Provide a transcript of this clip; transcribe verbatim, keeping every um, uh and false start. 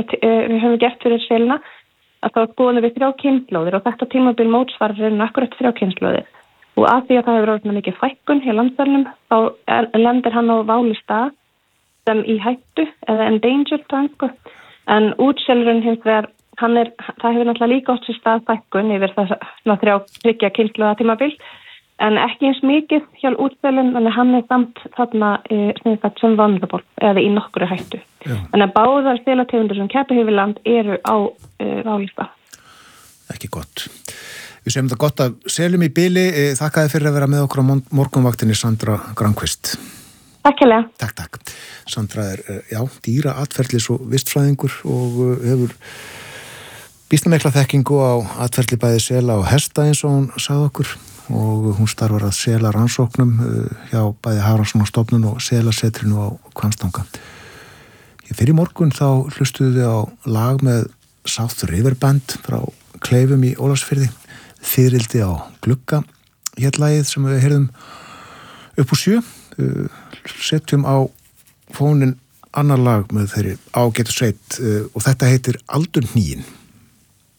uh, við höfum gert fyrir selina að þá skoðum við þrjá kynslóðir og þetta tímabil mótsvarar er akkurat þrjá kynslóðir og að því að það hefur orðið mikið fækkun hjá landsverðnum þá lendir hann á válista sem í hættu eða endangered tanku en útselurinn hins vegar hann er, það hefur náttúrulega líka átt sér stað fækkun yfir þess að þrjá þriggja kynslóða tímabil en ekki eins mikið hjá útselun en hann er samt þarna e, sem vulnerable eða í nokkru hættu. En að báðar selategundir sem keppa yfir land eru á e, válista. Ekki gott. Við segjum þetta gott að selum í bili. Þakkaði fyrir að vera með okkur á morgunvaktinni Sandra Grankvist. Takk hérlega. Takk, takk. Sandra er, já, dýra atferðlis og vistfræðingur og hefur býsna mikla þekkingu á atferðli bæði sela og hesta eins og hún sagði okkur og hún starfar að sela rannsóknum hjá bæði Hafrannsóknastofnun og selasetrinu á Hvammstanga. Fyrir morgun þá hlustuðu við á lag með South River Band frá Kleifum í Ólafsfirði, Fiðrildi á glugga, hér lagið sem við heyrðum upp úr sjö, setjum á fónin annar lag með þeirri ágætu sveit og þetta heitir Aldurhnýin.